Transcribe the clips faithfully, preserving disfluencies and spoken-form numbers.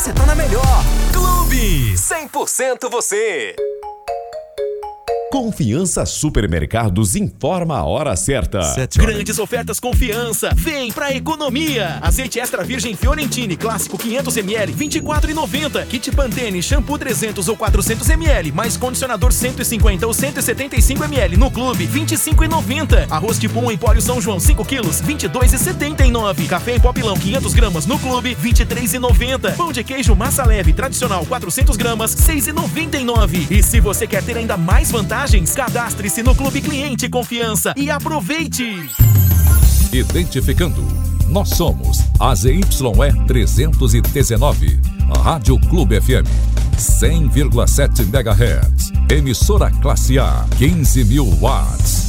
Você tá na melhor. Clube cem por cento você. Confiança Supermercados informa a hora certa. Grandes ofertas Confiança. Vem pra economia. Azeite extra virgem Fiorentini clássico quinhentos mililitros, vinte e quatro reais e noventa centavos. Kit Pantene shampoo trezentos ou quatrocentos mililitros, mais condicionador cento e cinquenta ou cento e setenta e cinco mililitros no Clube, vinte e cinco reais e noventa centavos. Arroz tipo um Empório São João cinco quilos, vinte e dois reais e setenta e nove centavos. Café em pó pilão quinhentas gramas no Clube, vinte e três reais e noventa centavos. Pão de queijo massa leve tradicional quatrocentas gramas, seis reais e noventa e nove centavos. E se você quer ter ainda mais vantagens, cadastre-se no Clube Cliente Confiança e aproveite! Identificando, nós somos A Z Y E trezentos e dezenove, Rádio Clube F M, cem vírgula sete megahertz, emissora classe A, quinze mil watts.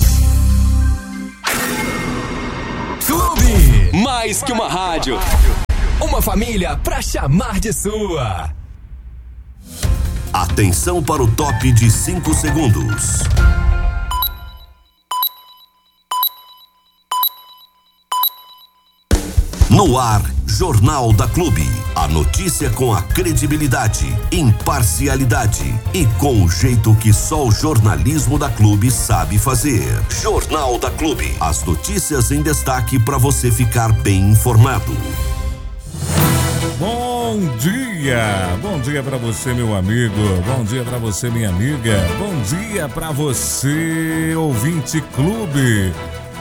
Clube, mais que uma rádio, uma família pra chamar de sua. Atenção para o top de cinco segundos. No ar, Jornal da Clube. A notícia com a credibilidade, imparcialidade e com o jeito que só o jornalismo da Clube sabe fazer. Jornal da Clube. As notícias em destaque para você ficar bem informado. Bom dia, bom dia para você, meu amigo, bom dia para você, minha amiga, bom dia para você, ouvinte Clube.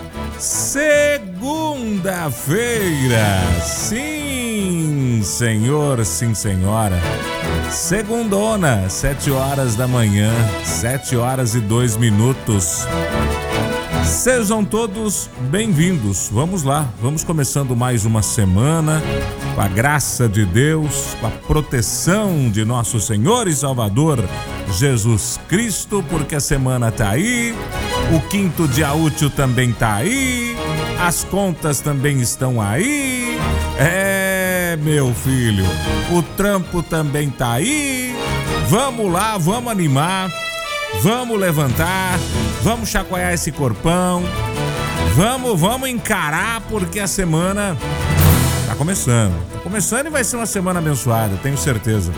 Segunda-feira, sim, senhor, sim, senhora. Segundona, sete horas da manhã, sete horas e dois minutos. Sejam todos bem-vindos. Vamos lá, vamos começando mais uma semana com a graça de Deus, com a proteção de nosso Senhor e Salvador Jesus Cristo, porque a semana tá aí, o quinto dia útil também tá aí, as contas também estão aí, é, meu filho, o trampo também tá aí. Vamos lá, vamos animar, vamos levantar, vamos chacoalhar esse corpão, vamos, vamos encarar, porque a semana tá começando, tá começando e vai ser uma semana abençoada, tenho certeza.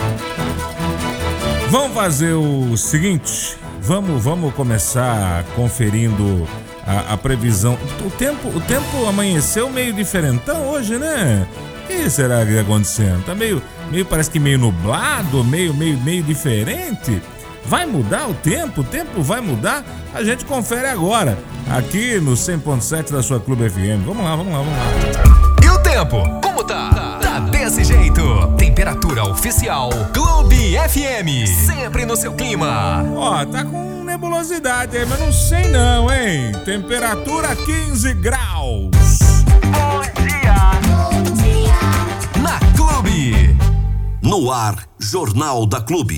Vamos fazer o seguinte, vamos, vamos começar conferindo a, a previsão. O tempo, o tempo amanheceu meio diferentão hoje, né? O que será que está acontecendo? Tá meio, meio, parece que meio nublado, meio, meio, meio diferente. Vai mudar o tempo? O tempo vai mudar? A gente confere agora, aqui no cem ponto sete da sua Clube F M. Vamos lá, vamos lá, vamos lá. E o tempo? Como tá? Tá desse jeito. Temperatura oficial Clube F M. Sempre no seu clima. Ó, tá com nebulosidade aí, mas não sei não, hein? Temperatura quinze graus. Bom dia. Bom dia. Na Clube. No ar, Jornal da Clube.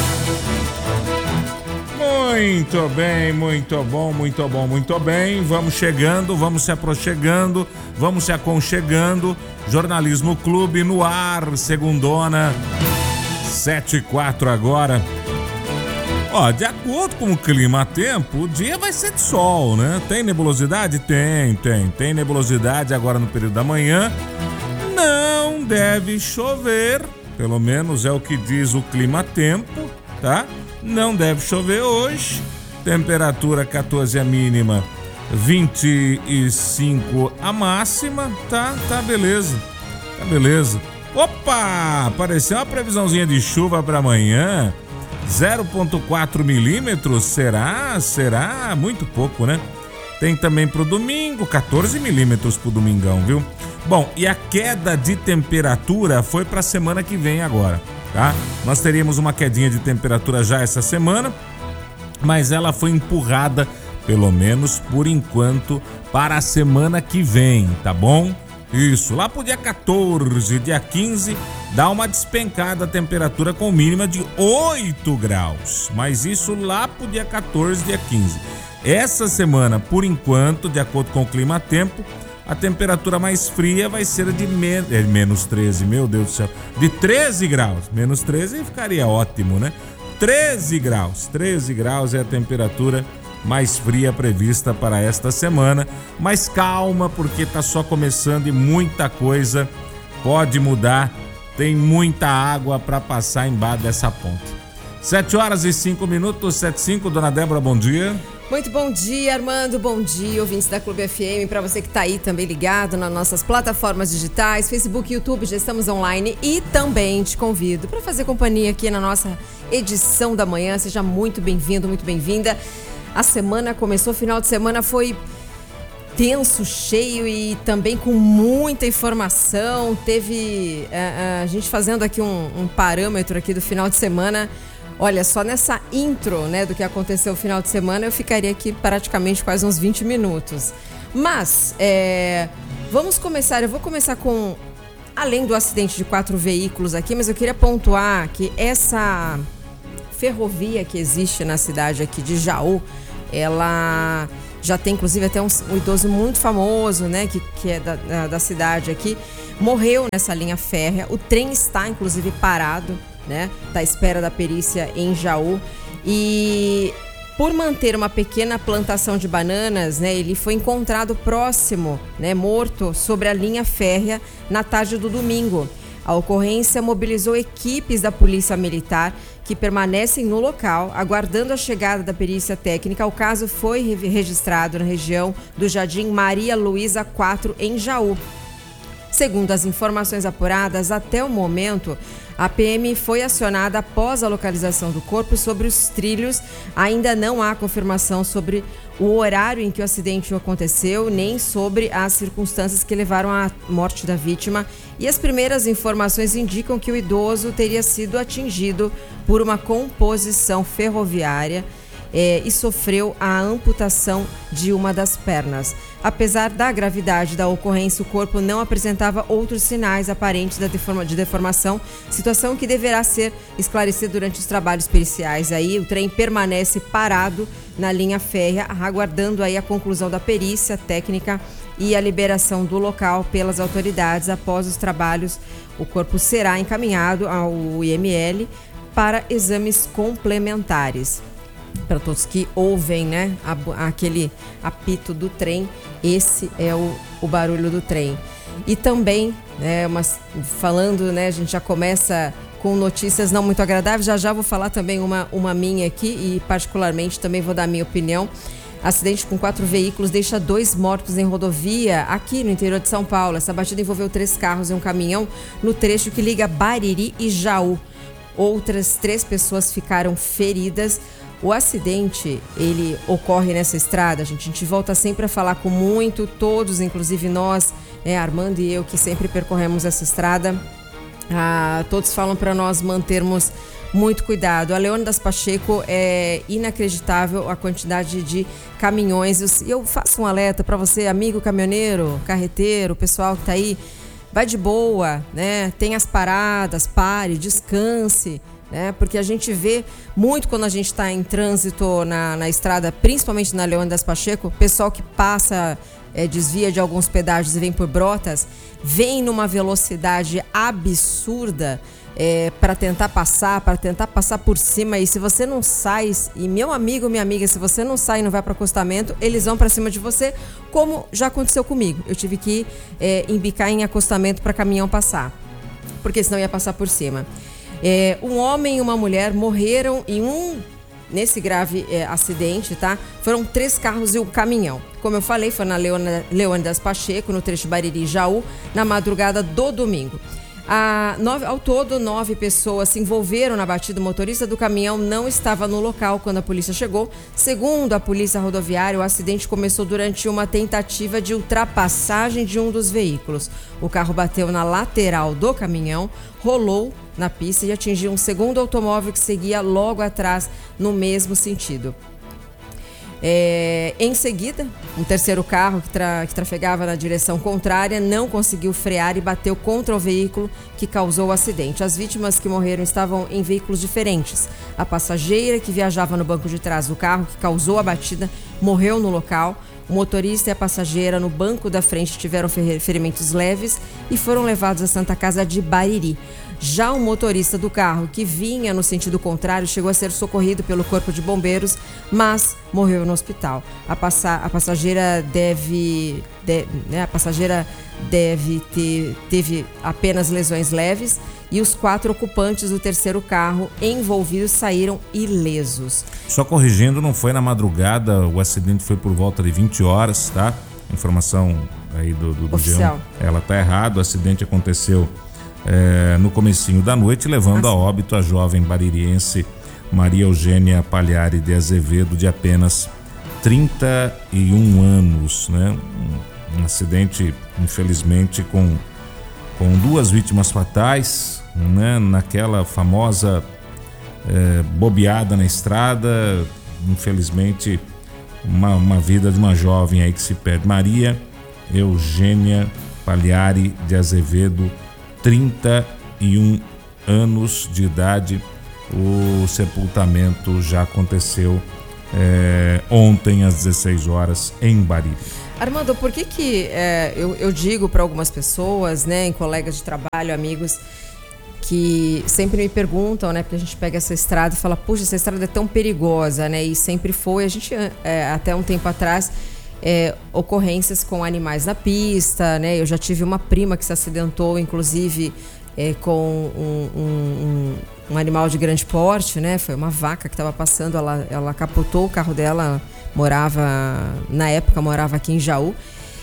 Muito bem, muito bom, muito bom, muito bem. Vamos chegando, vamos se aproximando, vamos se aconchegando. Jornalismo Clube no ar, segundona, sete e quatro agora. Ó, de acordo com o clima-tempo, o dia vai ser de sol, né? Tem nebulosidade? Tem, tem. Tem nebulosidade agora no período da manhã. Não deve chover, pelo menos é o que diz o clima-tempo, tá? Não deve chover hoje. Temperatura quatorze a mínima, vinte e cinco a máxima. Tá, tá beleza. Tá beleza. Opa! Apareceu uma previsãozinha de chuva para amanhã. zero vírgula quatro milímetros. Será? Será? Muito pouco, né? Tem também pro domingo, quatorze milímetros pro domingão, viu? Bom, e a queda de temperatura foi pra semana que vem agora. Tá? Nós teríamos uma quedinha de temperatura já essa semana, mas ela foi empurrada, pelo menos por enquanto, para a semana que vem, tá bom? Isso, lá pro dia quatorze, dia quinze, dá uma despencada a temperatura com mínima de oito graus, mas isso lá pro dia quatorze, dia quinze. Essa semana, por enquanto, de acordo com o clima-tempo, a temperatura mais fria vai ser de men- é, menos treze, meu Deus do céu, de treze graus. Menos treze ficaria ótimo, né? treze graus, treze graus é a temperatura mais fria prevista para esta semana. Mas calma, porque tá só começando e muita coisa pode mudar tem muita água para passar embaixo dessa ponte. sete horas e cinco minutos, sete e cinco, dona Débora, bom dia. Muito bom dia, Armando, bom dia, ouvintes da Clube F M, para você que está aí também ligado nas nossas plataformas digitais, Facebook e YouTube, já estamos online e também te convido para fazer companhia aqui na nossa edição da manhã. Seja muito bem-vindo, muito bem-vinda. A semana começou, o final de semana foi tenso, cheio e também com muita informação. Teve a, a gente fazendo aqui um, um parâmetro aqui do final de semana. Olha, só nessa intro, né, do que aconteceu no final de semana, eu ficaria aqui praticamente quase uns vinte minutos. Mas, é, vamos começar, eu vou começar com, além do acidente de quatro veículos aqui, mas eu queria pontuar que essa ferrovia que existe na cidade aqui de Jaú, ela já tem inclusive até um, um idoso muito famoso, né, que, que é da, da, da cidade aqui, morreu nessa linha férrea. O trem está inclusive parado, né, da espera da perícia em Jaú, e por manter uma pequena plantação de bananas, né, ele foi encontrado próximo, né, morto sobre a linha férrea na tarde do domingo. A ocorrência mobilizou equipes da Polícia Militar que permanecem no local, aguardando a chegada da perícia técnica. O caso foi registrado na região do Jardim Maria Luísa quatro, em Jaú. Segundo as informações apuradas, até o momento, a P M foi acionada após a localização do corpo sobre os trilhos. Ainda não há confirmação sobre o horário em que o acidente aconteceu, nem sobre as circunstâncias que levaram à morte da vítima. E as primeiras informações indicam que o idoso teria sido atingido por uma composição ferroviária É, e sofreu a amputação de uma das pernas. Apesar da gravidade da ocorrência, o corpo não apresentava outros sinais aparentes da deforma, de deformação, situação que deverá ser esclarecida durante os trabalhos periciais. Aí o trem permanece parado na linha férrea, aguardando aí a conclusão da perícia técnica e a liberação do local pelas autoridades. Após os trabalhos, o corpo será encaminhado ao I M L para exames complementares. Para todos que ouvem, né, a, aquele apito do trem, esse é o, o barulho do trem. E também, né, umas, falando, né, a gente já começa com notícias não muito agradáveis, já já vou falar também uma, uma minha aqui e particularmente também vou dar a minha opinião. Acidente com quatro veículos deixa dois mortos em rodovia aqui no interior de São Paulo. Essa batida envolveu três carros e um caminhão no trecho que liga Bariri e Jaú. Outras três pessoas ficaram feridas. O acidente, ele ocorre nessa estrada, gente. A gente volta sempre a falar com muito, todos, inclusive nós, né, Armando e eu, que sempre percorremos essa estrada, ah, todos falam para nós mantermos muito cuidado. A Leônidas Pacheco, é inacreditável a quantidade de caminhões. E eu faço um alerta para você, amigo caminhoneiro, carreteiro, pessoal que está aí, vai de boa, né? Tem as paradas, pare, descanse. É, porque a gente vê muito quando a gente está em trânsito na, na estrada, principalmente na Leônidas Pacheco, o pessoal que passa, é, desvia de alguns pedágios e vem por Brotas, vem numa velocidade absurda é, para tentar passar, para tentar passar por cima. E se você não sai, e meu amigo, minha amiga, se você não sai e não vai para acostamento, eles vão para cima de você, como já aconteceu comigo. Eu tive que é, embicar em acostamento para caminhão passar, porque senão ia passar por cima. É, um homem e uma mulher morreram em um, nesse grave é, acidente, tá? Foram três carros e um caminhão. Como eu falei, foi na Leônidas Pacheco, no trecho Bariri Jaú, na madrugada do domingo. A, nove, ao todo, nove pessoas se envolveram na batida. O motorista do caminhão não estava no local quando a polícia chegou. Segundo a polícia rodoviária, o acidente começou durante uma tentativa de ultrapassagem de um dos veículos. O carro bateu na lateral do caminhão, rolou na pista e atingiu um segundo automóvel que seguia logo atrás no mesmo sentido. É, em seguida, um terceiro carro que, tra- que trafegava na direção contrária não conseguiu frear e bateu contra o veículo que causou o acidente. As vítimas que morreram estavam em veículos diferentes. A passageira que viajava no banco de trás do carro que causou a batida morreu no local. O motorista e a passageira no banco da frente tiveram ferimentos leves e foram levados à Santa Casa de Bariri. Já o motorista do carro, que vinha no sentido contrário, chegou a ser socorrido pelo Corpo de Bombeiros, mas morreu no hospital. A, passa- a passageira deve, de- né, a passageira deve ter teve apenas lesões leves e os quatro ocupantes do terceiro carro envolvidos saíram ilesos. Só corrigindo, não foi na madrugada, o acidente foi por volta de vinte horas, tá? Informação aí do, do, do oficial. Geão. Ela tá errada, o acidente aconteceu é, no comecinho da noite, levando a óbito a jovem baririense Maria Eugênia Palhari de Azevedo, de apenas trinta e um anos, né? Um, um acidente, infelizmente, com, com duas vítimas fatais, né? Naquela famosa é, bobeada na estrada, infelizmente, uma, uma vida de uma jovem aí que se perde. Maria Eugênia Palhari de Azevedo, trinta e um anos de idade. O sepultamento já aconteceu é, ontem às dezesseis horas em Bariri. Armando, por que que é, eu, eu digo para algumas pessoas, né, em colegas de trabalho, amigos, que sempre me perguntam, né, porque a gente pega essa estrada e fala, puxa, essa estrada é tão perigosa, né, e sempre foi. A gente, é, até um tempo atrás, é, ocorrências com animais na pista, né, eu já tive uma prima que se acidentou, inclusive, é, com um, um, um, um animal de grande porte, né, foi uma vaca que estava passando, ela, ela capotou o carro dela, morava, na época morava aqui em Jaú,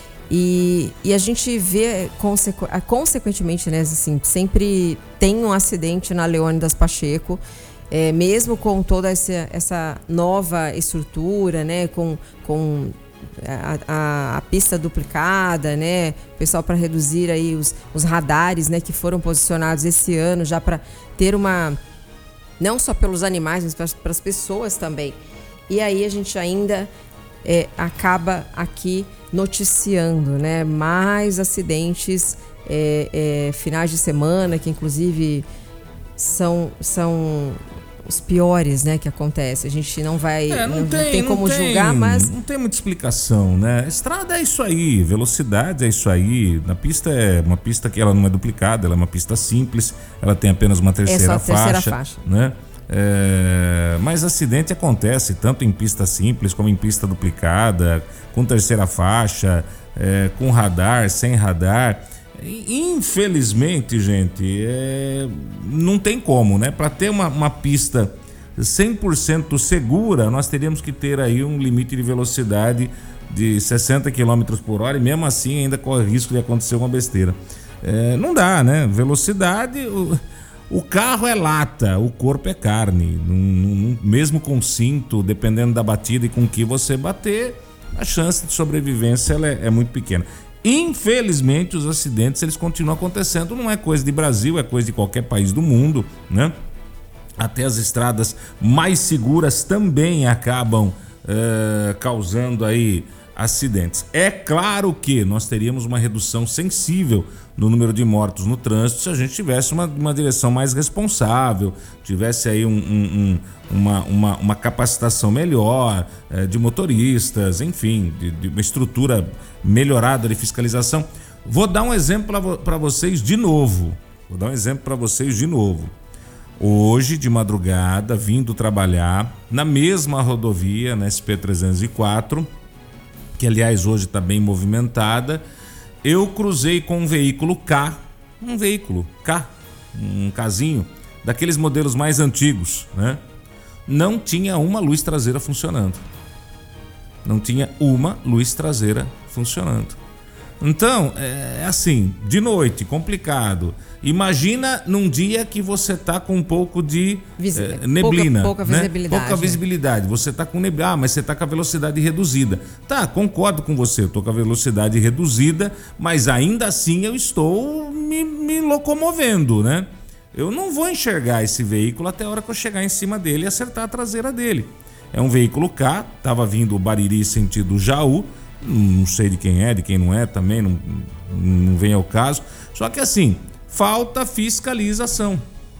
e, e a gente vê, consequ, consequentemente, né, assim, sempre tem um acidente na Leônidas Pacheco, é, mesmo com toda essa, essa nova estrutura, né, com, com a, a, a pista duplicada, né, o pessoal para reduzir aí os, os radares, né, que foram posicionados esse ano já para ter uma, não só pelos animais, mas para as pessoas também. E aí a gente ainda é, acaba aqui noticiando, né, mais acidentes, é, é, finais de semana, que inclusive são, são os piores, né, que acontece. A gente não vai, é, não, não, tem, não tem como não tem, julgar, mas... Não tem muita explicação, né? Estrada é isso aí, velocidade é isso aí. Na pista é uma pista que ela não é duplicada, ela é uma pista simples, ela tem apenas uma terceira, é só a faixa, terceira faixa, né? É, mas acidente acontece tanto em pista simples como em pista duplicada, com terceira faixa, é, com radar, sem radar. Infelizmente, gente, é, não tem como, né? Para ter uma, uma pista cem por cento segura, nós teríamos que ter aí um limite de velocidade de sessenta quilômetros por hora, e mesmo assim ainda corre risco de acontecer uma besteira. É, não dá, né? Velocidade... O, O carro é lata, o corpo é carne. Num, num, mesmo com cinto, dependendo da batida e com que você bater, a chance de sobrevivência ela é, é muito pequena. Infelizmente, os acidentes eles continuam acontecendo. Não é coisa de Brasil, é coisa de qualquer país do mundo, né? Até as estradas mais seguras também acabam uh, causando aí acidentes. É claro que nós teríamos uma redução sensível no número de mortos no trânsito se a gente tivesse uma, uma direção mais responsável, tivesse aí um, um, um, uma, uma, uma capacitação melhor é, de motoristas, enfim, de, de uma estrutura melhorada de fiscalização. Vou dar um exemplo para vocês de novo. Vou dar um exemplo para vocês de novo. Hoje, de madrugada, vindo trabalhar na mesma rodovia, na S P trezentos e quatro, que aliás hoje está bem movimentada, eu cruzei com um veículo K, um veículo K, um casinho, daqueles modelos mais antigos, né? Não tinha uma luz traseira funcionando. Não tinha uma luz traseira funcionando. Então, é assim, de noite, complicado. Imagina num dia que você tá com um pouco de é, neblina. Pouca, pouca né? visibilidade. Pouca visibilidade. Você tá com neblina, ah, mas você tá com a velocidade reduzida. Tá, concordo com você, eu tô com a velocidade reduzida, mas ainda assim eu estou me, me locomovendo, né? Eu não vou enxergar esse veículo até a hora que eu chegar em cima dele e acertar a traseira dele. É um veículo K, tava vindo o Bariri sentido Jaú, não sei de quem é, de quem não é também, não, não vem ao caso. Só que assim, falta fiscalização.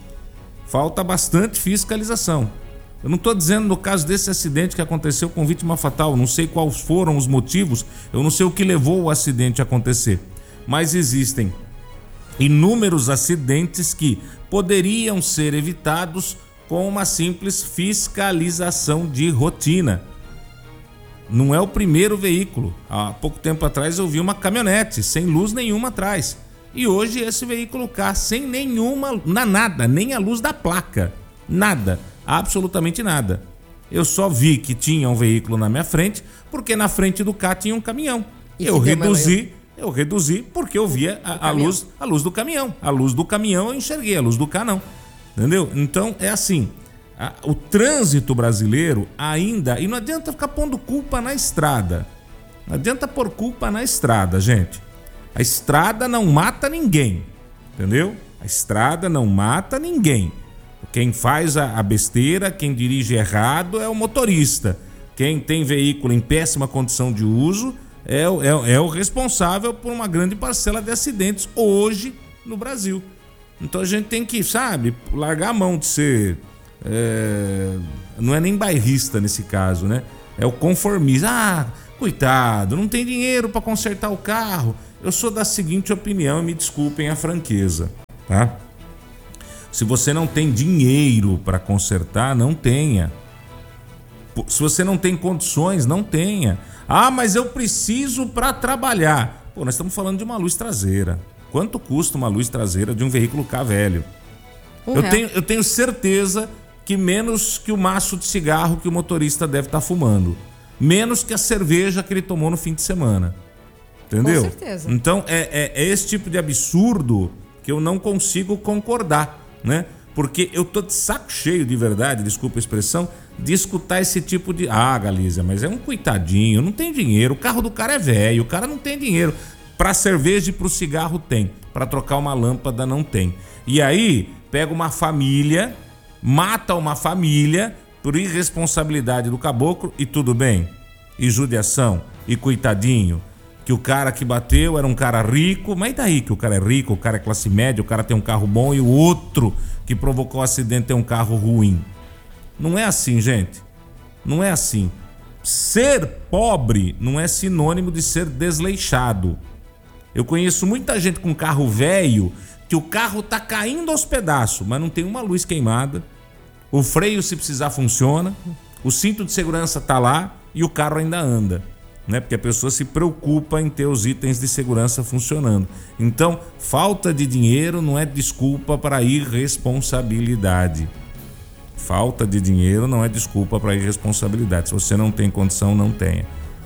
Falta bastante fiscalização. Eu não estou dizendo no caso desse acidente que aconteceu com vítima fatal, não sei quais foram os motivos, eu não sei o que levou o acidente a acontecer. Mas existem inúmeros acidentes que poderiam ser evitados com uma simples fiscalização de rotina. Não é o primeiro veículo. Há pouco tempo atrás eu vi uma caminhonete sem luz nenhuma atrás. E hoje esse veículo K sem nenhuma, na nada, nem a luz da placa, nada, absolutamente nada. Eu só vi que tinha um veículo na minha frente, porque na frente do K tinha um caminhão. E eu reduzi, eu reduzi porque eu via a, a luz, a luz do caminhão. A luz do caminhão eu enxerguei, a luz do K não. Entendeu? Então é assim, a, o trânsito brasileiro ainda, e não adianta ficar pondo culpa na estrada. Não adianta pôr culpa na estrada, gente. A estrada não mata ninguém, entendeu? A estrada não mata ninguém. Quem faz a, a besteira, quem dirige errado é o motorista. Quem tem veículo em péssima condição de uso é, é, é o responsável por uma grande parcela de acidentes hoje no Brasil. Então a gente tem que, sabe, largar a mão de ser... É, não é nem bairrista nesse caso, né? É o conformista. Ah, coitado, não tem dinheiro para consertar o carro. Eu sou da seguinte opinião, e me desculpem a franqueza, tá? Se você não tem dinheiro para consertar, não tenha. Se você não tem condições, não tenha. Ah, mas eu preciso para trabalhar. Pô, nós estamos falando de uma luz traseira. Quanto custa uma luz traseira de um veículo K velho? Um eu, tenho, eu tenho certeza que menos que o maço de cigarro que o motorista deve estar fumando. Menos que a cerveja que ele tomou no fim de semana. Entendeu? Com certeza. Então é, é, é esse tipo de absurdo que eu não consigo concordar, né? Porque eu tô de saco cheio de verdade, desculpa a expressão, de escutar esse tipo de... Ah, Galícia, mas é um coitadinho, não tem dinheiro, o carro do cara é velho, o cara não tem dinheiro. Pra cerveja e pro cigarro tem, pra trocar uma lâmpada não tem. E aí, pega uma família, mata uma família por irresponsabilidade do caboclo e tudo bem. E judiação, e coitadinho. Que o cara que bateu era um cara rico, mas e daí que o cara é rico, o cara é classe média, o cara tem um carro bom e o outro que provocou o acidente tem um carro ruim. Não é assim, gente. Não é assim. Ser pobre não é sinônimo de ser desleixado. Eu conheço muita gente com carro velho que o carro tá caindo aos pedaços, mas não tem uma luz queimada, o freio se precisar funciona, o cinto de segurança tá lá e o carro ainda anda. Né? Porque a pessoa se preocupa em ter os itens de segurança funcionando. Então, falta de dinheiro não é desculpa para irresponsabilidade. Falta de dinheiro não é desculpa para irresponsabilidade. Se você não tem condição, não tenha.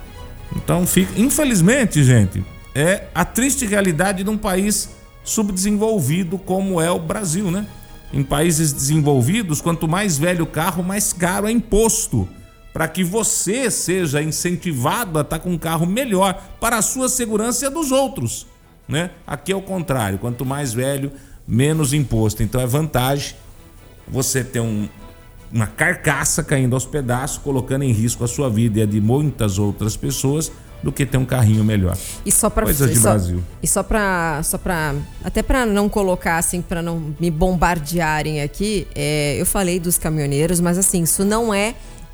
Então, fica... infelizmente, gente, é a triste realidade de um país subdesenvolvido como é o Brasil, né? Em países desenvolvidos, quanto mais velho o carro, mais caro é imposto, para que você seja incentivado a estar com um carro melhor para a sua segurança e a dos outros, né? Aqui é o contrário, quanto mais velho, menos imposto. Então é vantagem você ter um, uma carcaça caindo aos pedaços, colocando em risco a sua vida e a de muitas outras pessoas, do que ter um carrinho melhor. E só para coisas de só, Brasil. E só para só para até para não colocar assim, para não me bombardearem aqui, é, eu falei dos caminhoneiros, mas assim, isso não é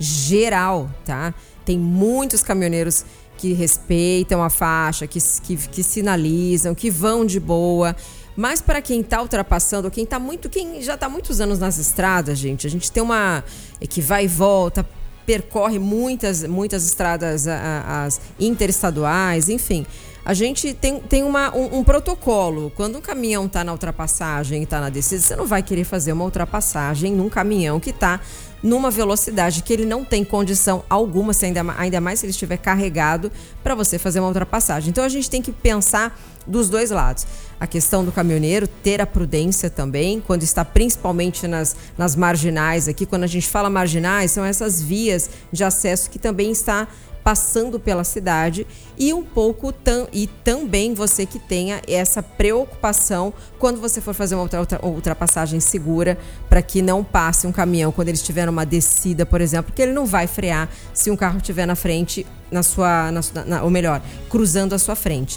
geral, tá? Tem muitos caminhoneiros que respeitam a faixa, que, que, que sinalizam, que vão de boa. Mas para quem tá ultrapassando, quem tá muito, quem já tá muitos anos nas estradas, gente, a gente tem uma que vai e volta, percorre muitas, muitas estradas as interestaduais, enfim. A gente tem, tem uma, um, um protocolo. Quando um caminhão está na ultrapassagem e está na descida, você não vai querer fazer uma ultrapassagem num caminhão que está numa velocidade que ele não tem condição alguma, se ainda, ainda mais se ele estiver carregado, para você fazer uma ultrapassagem. Então a gente tem que pensar dos dois lados. A questão do caminhoneiro, ter a prudência também, quando está principalmente nas, nas marginais aqui. Quando a gente fala marginais, são essas vias de acesso que também está passando pela cidade, e um pouco tam, e também você que tenha essa preocupação quando você for fazer uma ultra, ultra, ultrapassagem segura, para que não passe um caminhão quando ele estiver numa descida, por exemplo, porque ele não vai frear se um carro estiver na frente, na sua, na, na, ou melhor, cruzando a sua frente.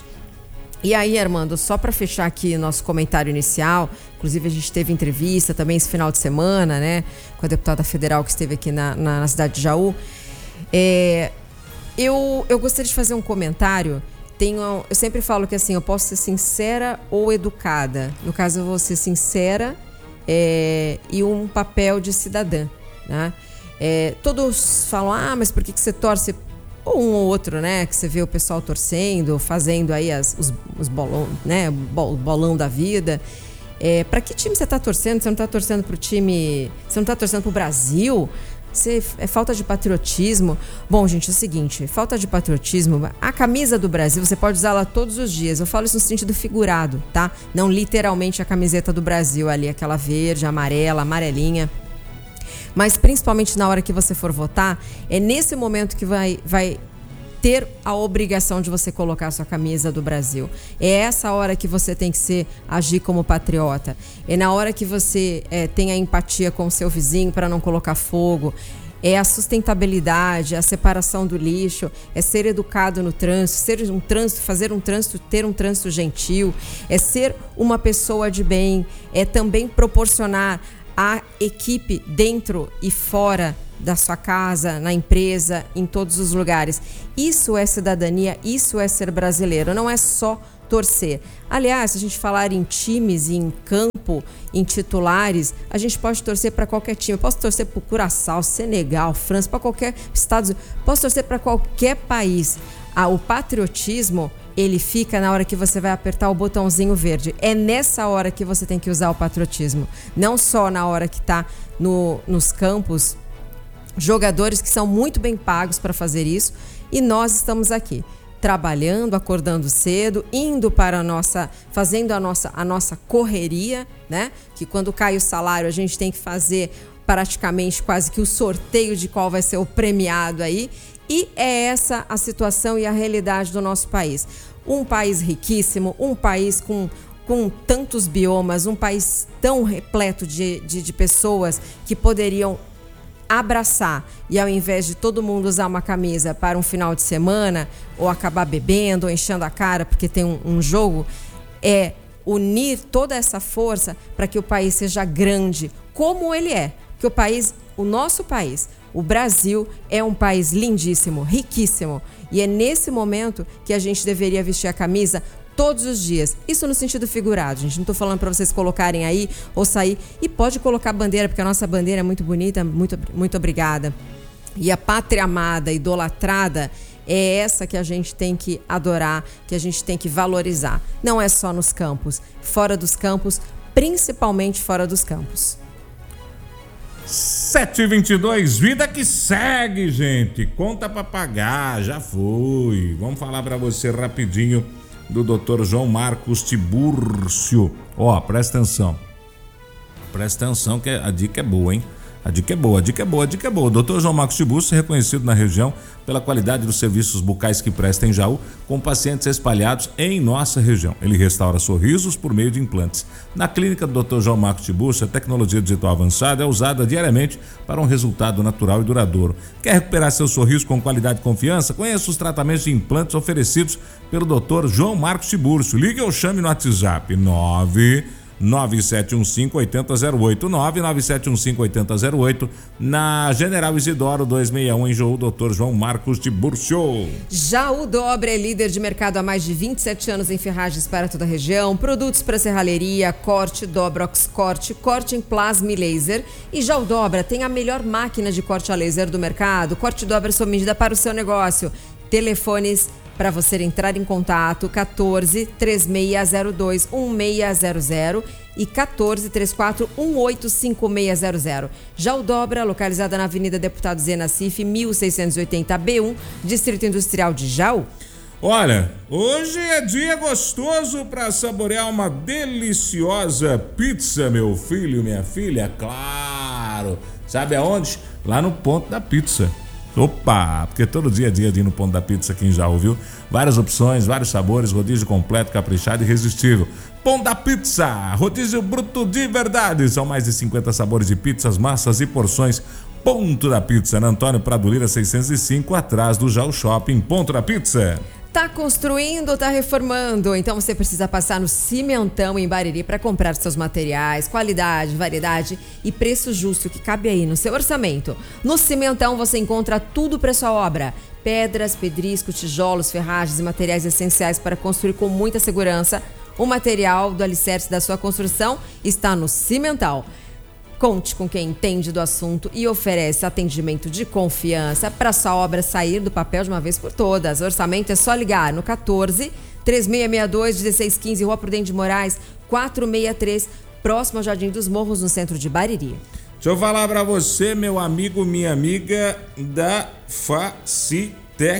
E aí, Armando, só para fechar aqui nosso comentário inicial, inclusive a gente teve entrevista também esse final de semana, né, com a deputada federal que esteve aqui na, na, na cidade de Jaú. É, eu, eu gostaria de fazer um comentário. Tenho, eu sempre falo que assim, eu posso ser sincera ou educada. No caso, eu vou ser sincera é, e um papel de cidadã, né? É, todos falam, ah, mas por que, que você torce ou um ou outro, né, que você vê o pessoal torcendo, fazendo aí as, os, os bolão, né, o bolão da vida. É, para que time você está torcendo? Você não está torcendo para o time... Você não está torcendo para o Brasil? Você, é falta de patriotismo. Bom, gente, é o seguinte, falta de patriotismo, a camisa do Brasil, você pode usá-la todos os dias. Eu falo isso no sentido figurado, tá? Não literalmente a camiseta do Brasil ali, aquela verde, amarela, amarelinha. Mas principalmente na hora que você for votar, é nesse momento que vai, vai ter a obrigação de você colocar a sua camisa do Brasil. É essa hora que você tem que ser, agir como patriota. É na hora que você é, tem a empatia com o seu vizinho para não colocar fogo. É a sustentabilidade, a separação do lixo, é ser educado no trânsito, ser um trânsito, fazer um trânsito, ter um trânsito gentil, é ser uma pessoa de bem, é também proporcionar a equipe dentro e fora da sua casa, na empresa, em todos os lugares. Isso é cidadania, isso é ser brasileiro, não é só torcer. Aliás, se a gente falar em times, em campo, em titulares, a gente pode torcer para qualquer time. Eu posso torcer para o Curaçao, Senegal, França, para qualquer Estados Unidos, posso torcer para qualquer país. Ah, o patriotismo, ele fica na hora que você vai apertar o botãozinho verde. É nessa hora que você tem que usar o patriotismo. Não só na hora que está no, nos campos, jogadores que são muito bem pagos para fazer isso. E nós estamos aqui, trabalhando, acordando cedo, indo para a nossa, fazendo a nossa, a nossa correria, né? Que quando cai o salário a gente tem que fazer praticamente quase que o sorteio de qual vai ser o premiado aí. E é essa a situação e a realidade do nosso país. Um país riquíssimo, um país com, com tantos biomas, um país tão repleto de, de, de pessoas que poderiam abraçar e ao invés de todo mundo usar uma camisa para um final de semana ou acabar bebendo ou enchendo a cara porque tem um, um jogo, é unir toda essa força para que o país seja grande como ele é. Que o país, o nosso país, o Brasil é um país lindíssimo, riquíssimo. E é nesse momento que a gente deveria vestir a camisa todos os dias. Isso no sentido figurado, gente. Não estou falando para vocês colocarem aí ou sair. E pode colocar bandeira, porque a nossa bandeira é muito bonita. Muito, muito obrigada. E a pátria amada, idolatrada, é essa que a gente tem que adorar, que a gente tem que valorizar. Não é só nos campos. Fora dos campos, principalmente fora dos campos. sete e vinte e dois, vida que segue, gente. Conta pra pagar, já foi. Vamos falar pra você rapidinho do doutor João Marcos Tibúrcio. Ó, presta atenção. Presta atenção que a dica é boa, hein? A dica é boa, a dica é boa, a dica é boa. O doutor João Marcos Tibúrcio é reconhecido na região pela qualidade dos serviços bucais que presta em Jaú, com pacientes espalhados em nossa região. Ele restaura sorrisos por meio de implantes. Na clínica do doutor João Marcos Tibúrcio, a tecnologia digital avançada é usada diariamente para um resultado natural e duradouro. Quer recuperar seu sorriso com qualidade e confiança? Conheça os tratamentos de implantes oferecidos pelo doutor João Marcos Tibúrcio. Ligue ou chame no WhatsApp nove nove sete um cinco, oito zero zero oito, nove nove sete um cinco, oito zero zero oito, na General Isidoro duzentos e sessenta e um, em Jaú, doutor João Marcos Tibúrcio. Jaú Dobra é líder de mercado há mais de vinte e sete anos em ferragens para toda a região, produtos para serralheria, corte, dobra, ox-corte, corte em plasma e laser. E Jaú Dobra tem a melhor máquina de corte a laser do mercado. Corte dobra sua medida para o seu negócio. Telefones para você entrar em contato, quatorze, três seis zero dois, um seis zero zero e quatorze, trinta e quatro, dezoito, cinco seis zero zero. Jaú Dobra, localizada na Avenida Deputado Zena Cif, mil seiscentos e oitenta B um, Distrito Industrial de Jaú. Olha, hoje é dia gostoso para saborear uma deliciosa pizza, meu filho, minha filha, claro. Sabe aonde? Lá no Ponto da Pizza. Opa, porque todo dia é dia de ir no Ponto da Pizza aqui em Jaú, viu? Várias opções, vários sabores, rodízio completo, caprichado e irresistível. Ponto da Pizza, rodízio bruto de verdade. São mais de cinquenta sabores de pizzas, massas e porções. Ponto da Pizza, na Antônio Prado Lira seiscentos e cinco, atrás do Jaú Shopping. Ponto da Pizza. Tá construindo ou tá reformando? Então você precisa passar no Cimentão em Bariri para comprar seus materiais, qualidade, variedade e preço justo que cabe aí no seu orçamento. No Cimentão você encontra tudo para sua obra: pedras, pedrisco, tijolos, ferragens e materiais essenciais para construir com muita segurança. O material do alicerce da sua construção está no Cimentão. Conte com quem entende do assunto e oferece atendimento de confiança para sua obra sair do papel de uma vez por todas. Orçamento é só ligar no quatorze, três seis seis dois, um seis um cinco, Rua Prudente de Moraes, quatrocentos e sessenta e três, próximo ao Jardim dos Morros, no centro de Bariri. Deixa eu falar pra você, meu amigo, minha amiga da Facitec.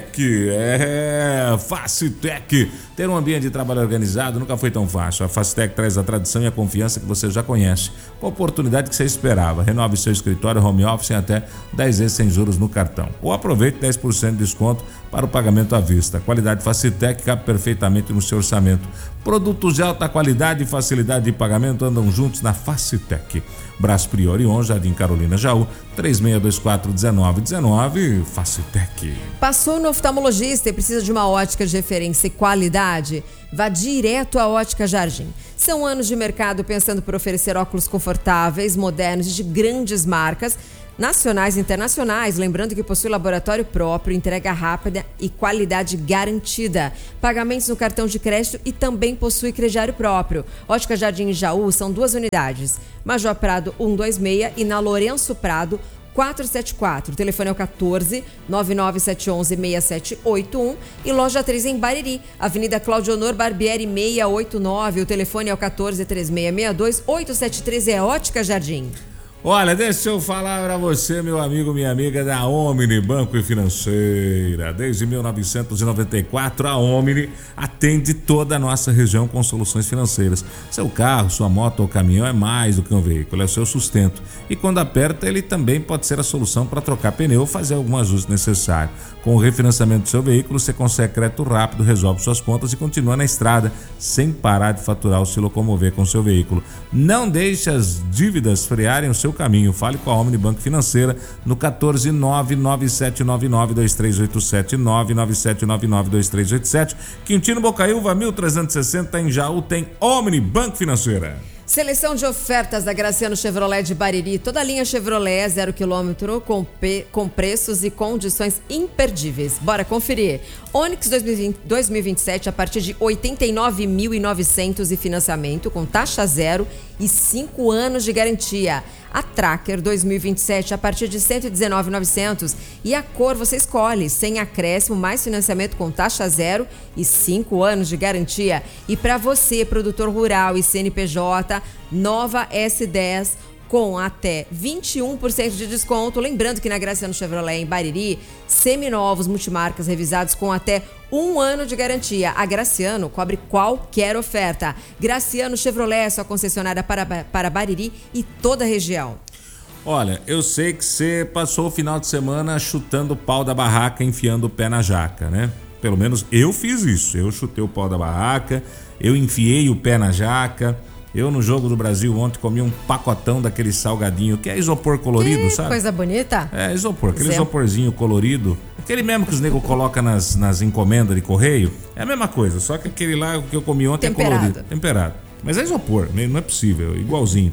É, Facitec. Ter um ambiente de trabalho organizado nunca foi tão fácil. A Facitec traz a tradição e a confiança que você já conhece, com a oportunidade que você esperava. Renove seu escritório home office em até dez vezes sem juros no cartão. Ou aproveite dez por cento de desconto para o pagamento à vista. A qualidade Facitec cabe perfeitamente no seu orçamento. Produtos de alta qualidade e facilidade de pagamento andam juntos na Facitec. Brás Priori on, Jardim Carolina Jaú, três seis dois quatro, um nove um nove, Facitec. Passou no oftalmologista e precisa de uma ótica de referência e qualidade? Vá direto à Ótica Jardim. São anos de mercado pensando por oferecer óculos confortáveis, modernos e de grandes marcas, nacionais e internacionais, lembrando que possui laboratório próprio, entrega rápida e qualidade garantida. Pagamentos no cartão de crédito e também possui crediário próprio. Ótica Jardim e Jaú são duas unidades, Major Prado cento e vinte e seis e na Lourenço Prado quatrocentos e setenta e quatro. O telefone é o quatorze, nove nove sete um um, seis sete oito um e loja três em Bariri, Avenida Cláudio Honor Barbieri seiscentos e oitenta e nove. O telefone é o quatorze, três seis seis dois, oito sete três, é Ótica Jardim. Olha, deixa eu falar para você, meu amigo, minha amiga da Omni Banco e Financeira. Desde mil novecentos e noventa e quatro, a Omni atende toda a nossa região com soluções financeiras. Seu carro, sua moto ou caminhão é mais do que um veículo, é o seu sustento. E quando aperta, ele também pode ser a solução para trocar pneu ou fazer algum ajuste necessário. Com o refinanciamento do seu veículo, você consegue crédito rápido, resolve suas contas e continua na estrada, sem parar de faturar ou se locomover com seu veículo. Não deixe as dívidas frearem o seu caminho. Fale com a Omni Banco Financeira no quatorze, nove nove sete nove nove, dois três oito sete, nove nove sete nove nove, dois três oito sete. Quintino Bocaiúva, mil trezentos e sessenta, em Jaú tem Omni Banco Financeira. Seleção de ofertas da Graciano Chevrolet de Bariri. Toda a linha Chevrolet zero quilômetro com, pe- com preços e condições imperdíveis. Bora conferir. Onix dois mil e vinte, dois mil e vinte e sete a partir de oitenta e nove mil e novecentos e financiamento com taxa zero e cinco anos de garantia. A Tracker dois mil e vinte e sete a partir de cento e dezenove mil e novecentos e a cor você escolhe, sem acréscimo, mais financiamento com taxa zero e cinco anos de garantia. E para você, produtor rural e C N P J, nova S dez com até vinte e um por cento de desconto. Lembrando que na Graciano Chevrolet em Bariri, seminovos multimarcas revisados com até um ano de garantia. A Graciano cobre qualquer oferta. Graciano Chevrolet, sua concessionária para, para Bariri e toda a região. Olha, eu sei que você passou o final de semana chutando o pau da barraca, enfiando o pé na jaca, né? Pelo menos eu fiz isso. Eu chutei o pau da barraca, eu enfiei o pé na jaca. Eu, no Jogo do Brasil, ontem comi um pacotão daquele salgadinho, que é isopor colorido, que sabe? Coisa bonita. É, isopor, aquele Zé. isoporzinho colorido. Aquele mesmo que os negros colocam nas, nas encomendas de correio. É a mesma coisa, só que aquele lá que eu comi ontem Temperado. é colorido. Temperado. Mas é isopor, não é possível, igualzinho.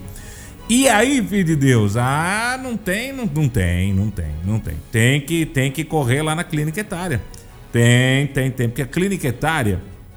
E aí, filho de Deus, ah, não tem, não, não tem, não tem, não tem. Tem que, tem que correr lá na Clínica Etária. Tem, tem, tem, porque a Clínica Etária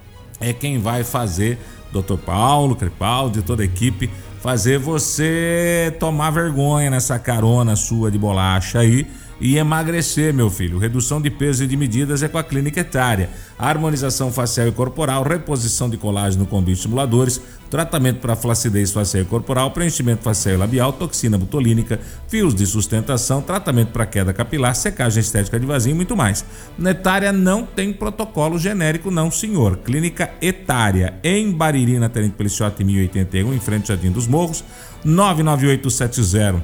é quem vai fazer... doutor Paulo, Crepaldi, toda a equipe, fazer você tomar vergonha nessa carona sua de bolacha aí e emagrecer, meu filho. Redução de peso e de medidas é com a Clínica Etária. Harmonização facial e corporal, reposição de colágeno com bioestimuladores, tratamento para flacidez facial e corporal, preenchimento facial e labial, toxina botulínica, fios de sustentação, tratamento para queda capilar, secagem estética de vazio e muito mais. Na Etária não tem protocolo genérico não, senhor. Clínica Etária, em Bariri, na Tenente Pelliciotti mil e oitenta e um, em frente ao Jardim dos Morros, nove nove oito sete zero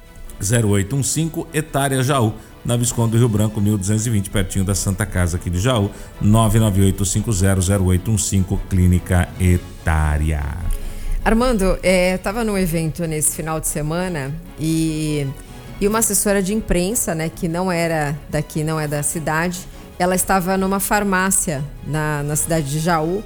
zero oito um cinco, Etária Jaú, na Visconde do Rio Branco mil duzentos e vinte, pertinho da Santa Casa aqui de Jaú, nove nove oito cinco zero zero oito um cinco, Clínica Etária. Armando, é, tava num evento nesse final de semana e, e uma assessora de imprensa, né, que não era daqui, não é da cidade, ela estava numa farmácia na, na cidade de Jaú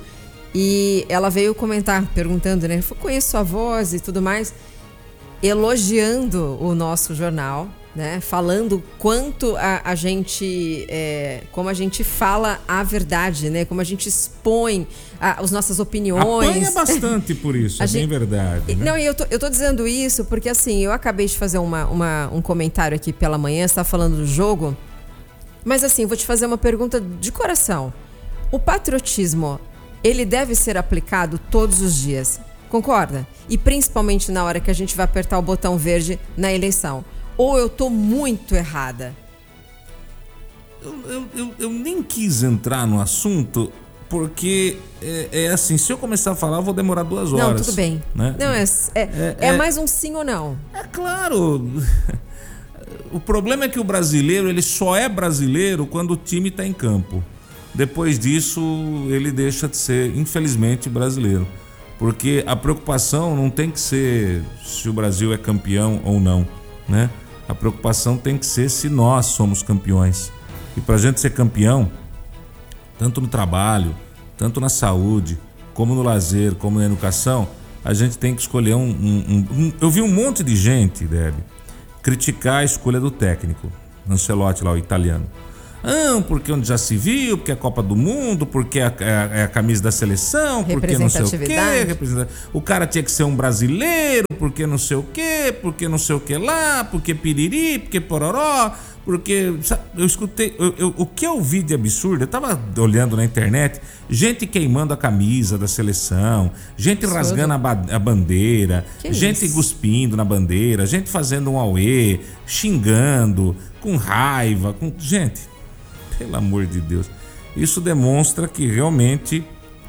e ela veio comentar, perguntando, né, conheço sua voz e tudo mais, elogiando o nosso jornal, né? Falando quanto a, a gente, é, como a gente fala a verdade, né? Como a gente expõe a, as nossas opiniões. Apanha bastante por isso, é gente, bem verdade. Né? Não, e eu tô, eu tô dizendo isso porque, assim, eu acabei de fazer uma, uma, um comentário aqui pela manhã, você tá falando do jogo, mas, assim, vou te fazer uma pergunta de coração. O patriotismo, ele deve ser aplicado todos os dias, concorda? E principalmente na hora que a gente vai apertar o botão verde na eleição. Ou eu tô muito errada? Eu, eu, eu, eu nem quis entrar no assunto, porque é, é assim, se eu começar a falar, eu vou demorar duas horas. Não, tudo bem. Né? Não, é, é, é, é mais um sim ou não? É claro. O problema é que o brasileiro, ele só é brasileiro quando o time está em campo. Depois disso, ele deixa de ser, infelizmente, brasileiro. Porque a preocupação não tem que ser se o Brasil é campeão ou não, né? A preocupação tem que ser se nós somos campeões. E para a gente ser campeão, tanto no trabalho, tanto na saúde, como no lazer, como na educação, a gente tem que escolher um... um, um, um eu vi um monte de gente, Deb, criticar a escolha do técnico, Ancelotti lá, o italiano. Ah, porque onde já se viu, porque é a Copa do Mundo, porque é a, é a camisa da seleção, porque não sei o quê. O cara tinha que ser um brasileiro, porque não sei o quê, porque não sei o que lá, porque piriri, porque pororó, porque... Sabe, eu escutei... Eu, eu, o que eu vi de absurdo, eu tava olhando na internet, gente queimando a camisa da seleção, gente Absurdo. rasgando a, ba, a bandeira, que gente isso? cuspindo na bandeira, gente fazendo um auê, xingando, com raiva, com... Gente... Pelo amor de Deus. Isso demonstra que realmente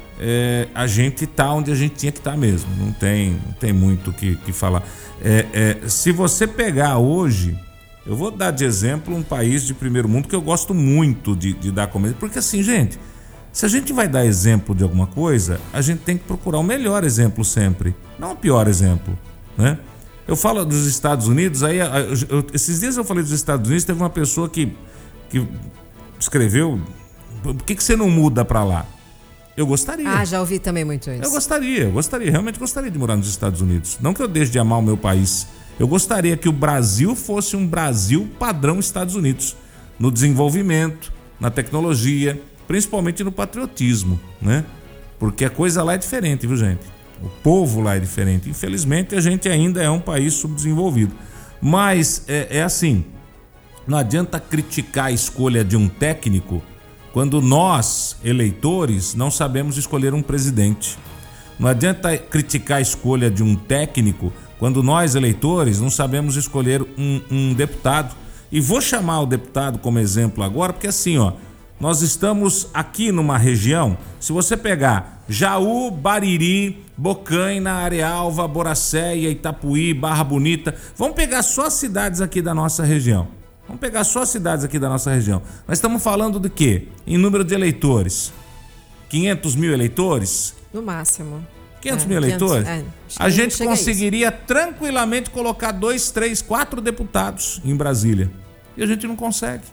é, a gente está onde a gente tinha que estar tá mesmo. Não tem, não tem muito o que, que falar. É, é, se você pegar hoje, eu vou dar de exemplo um país de primeiro mundo que eu gosto muito de, de dar como exemplo. Porque assim, gente, se a gente vai dar exemplo de alguma coisa, a gente tem que procurar o melhor exemplo sempre, não o pior exemplo, né? Eu falo dos Estados Unidos, aí eu, eu, esses dias eu falei dos Estados Unidos, teve uma pessoa que... que escreveu, por que, que você não muda pra lá? Eu gostaria. Ah, já ouvi também muito isso. Eu gostaria, eu gostaria, realmente gostaria de morar nos Estados Unidos. Não que eu deixe de amar o meu país. Eu gostaria que o Brasil fosse um Brasil padrão Estados Unidos. No desenvolvimento, na tecnologia, principalmente no patriotismo, né? Porque a coisa lá é diferente, viu, gente? O povo lá é diferente. Infelizmente, a gente ainda é um país subdesenvolvido. Mas é, é assim... Não adianta criticar a escolha de um técnico quando nós, eleitores, não sabemos escolher um presidente. Não adianta criticar a escolha de um técnico quando nós, eleitores, não sabemos escolher um, um deputado. E vou chamar o deputado como exemplo agora, porque assim, ó, nós estamos aqui numa região, se você pegar Jaú, Bariri, Bocaina, Arealva, Boracéia, Itapuí, Barra Bonita, vamos pegar só as cidades aqui da nossa região. Vamos pegar só as cidades aqui da nossa região. Nós estamos falando de quê? Em número de eleitores. quinhentos mil eleitores? No máximo. quinhentos mil eleitores? É, a gente conseguiria tranquilamente colocar dois, três, quatro deputados em Brasília. E a gente não consegue.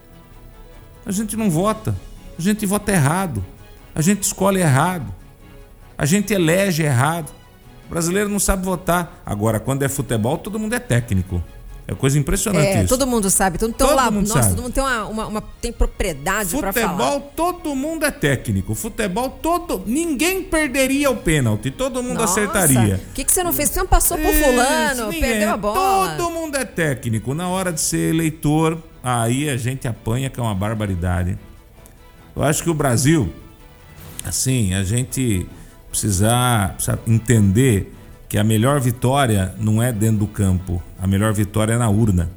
A gente não vota. A gente vota errado. A gente escolhe errado. A gente elege errado. O brasileiro não sabe votar. Agora, quando é futebol, todo mundo é técnico. É coisa impressionante é, isso. Todo mundo sabe. Todo, todo lá, mundo nossa, sabe. Todo mundo tem uma, uma, uma tem propriedade para falar. Futebol, todo mundo é técnico. Futebol, todo... Ninguém perderia o pênalti. Todo mundo nossa, acertaria. O que, que você não fez? Você não passou por fulano, ninguém, perdeu a bola. Todo mundo é técnico. Na hora de ser eleitor, aí a gente apanha, que é uma barbaridade. Eu acho que o Brasil, assim, a gente precisa, precisa entender... que a melhor vitória não é dentro do campo, a melhor vitória é na urna.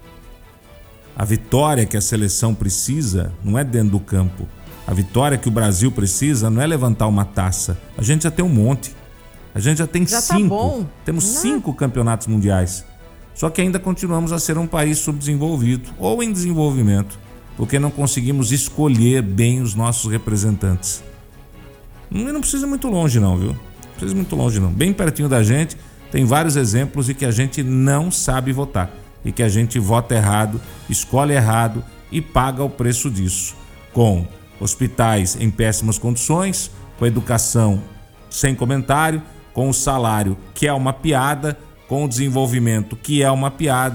A vitória que a seleção precisa não é dentro do campo. A vitória que o Brasil precisa não é levantar uma taça. A gente já tem um monte. A gente já tem já cinco. Tá bom. Temos não. cinco campeonatos mundiais. Só que ainda continuamos a ser um país subdesenvolvido ou em desenvolvimento, porque não conseguimos escolher bem os nossos representantes. Não, não precisa ir muito longe não, viu? Não precisa ir muito longe não. Bem pertinho da gente tem vários exemplos de que a gente não sabe votar e que a gente vota errado, escolhe errado e paga o preço disso. Com hospitais em péssimas condições, com educação sem comentário, com o salário que é uma piada, com o desenvolvimento que é uma piada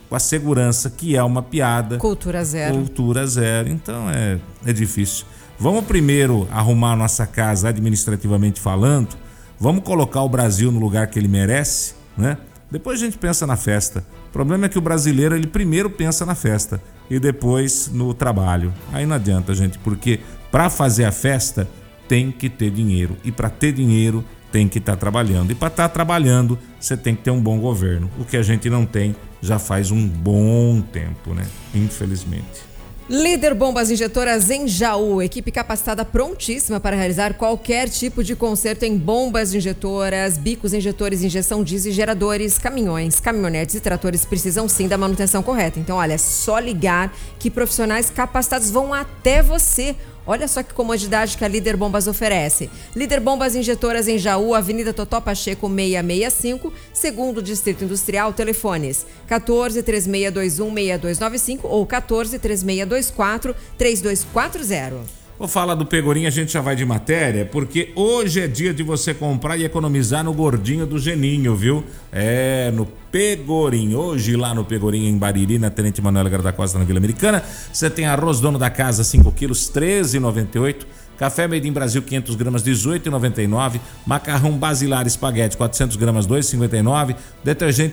com a segurança, que é uma piada. Cultura zero. Cultura zero. Então é, é difícil. Vamos primeiro arrumar a nossa casa administrativamente falando. Vamos colocar o Brasil no lugar que ele merece, né? Depois a gente pensa na festa. O problema é que o brasileiro, ele primeiro pensa na festa e depois no trabalho. Aí não adianta, gente, porque para fazer a festa tem que ter dinheiro. E para ter dinheiro tem que estar trabalhando. E para estar trabalhando, você tem que ter um bom governo. O que a gente não tem já faz um bom tempo, né? Infelizmente. Líder Bombas Injetoras em Jaú, equipe capacitada prontíssima para realizar qualquer tipo de conserto em bombas injetoras, bicos injetores, injeção diesel, geradores, caminhões, caminhonetes e tratores precisam sim da manutenção correta. Então, olha, é só ligar que profissionais capacitados vão até você. Olha só que comodidade que a Líder Bombas oferece. Líder Bombas Injetoras em Jaú, Avenida Totó Pacheco seiscentos e sessenta e cinco, segundo Distrito Industrial, telefones quatorze, três seis dois um, seis dois nove cinco ou quatorze, três seis dois quatro, três dois quatro zero. Vou falar do Pegorim, a gente já vai de matéria, porque hoje é dia de você comprar e economizar no gordinho do Geninho, viu? É, no Pegorim. Hoje lá no Pegorim, em Bariri, na Tenente Manuela Guerra da Costa, na Vila Americana, você tem arroz dono da casa, cinco quilos, treze reais e noventa e oito centavos. Café Made in Brasil, quinhentas gramas, dezoito reais e noventa e nove centavos. Macarrão Basilar Espaguete, quatrocentas gramas, dois reais e cinquenta e nove centavos. Detergente